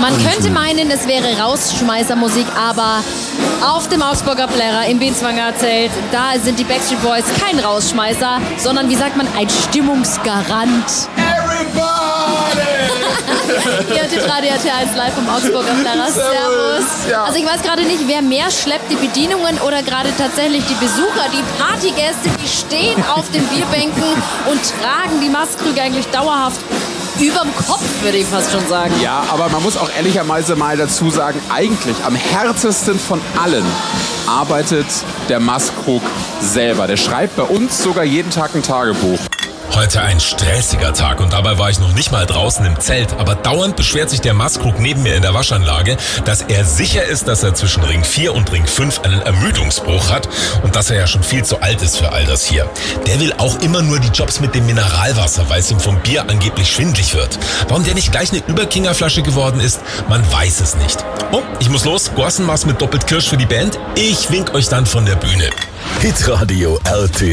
Man könnte meinen, es wäre Rausschmeißermusik, aber auf dem Augsburger Plärrer im Bienzwanger Zelt, da sind die Backstreet Boys kein Rausschmeißer, sondern, wie sagt man, ein Stimmungsgarant. Hier hat Radio RT1 live vom Augsburger Plärrer. Servus. Ja. Also ich weiß gerade nicht, wer mehr schleppt, die Bedienungen oder gerade tatsächlich die Besucher, die Partygäste, die stehen auf den Bierbänken und tragen die Mastkrüge eigentlich dauerhaft überm Kopf, würde ich fast schon sagen. Ja, aber man muss auch ehrlicherweise mal dazu sagen, eigentlich am härtesten von allen arbeitet der Mastkrug selber. Der schreibt bei uns sogar jeden Tag ein Tagebuch. Heute ein stressiger Tag und dabei war ich noch nicht mal draußen im Zelt. Aber dauernd beschwert sich der Mastkrug neben mir in der Waschanlage, dass er sicher ist, dass er zwischen Ring 4 und Ring 5 einen Ermüdungsbruch hat und dass er ja schon viel zu alt ist für all das hier. Der will auch immer nur die Jobs mit dem Mineralwasser, weil es ihm vom Bier angeblich schwindlig wird. Warum der nicht gleich eine Überkingerflasche geworden ist, man weiß es nicht. Oh, ich muss los. Gorsen war's mit Doppelt Kirsch für die Band. Ich wink euch dann von der Bühne. Hitradio RT.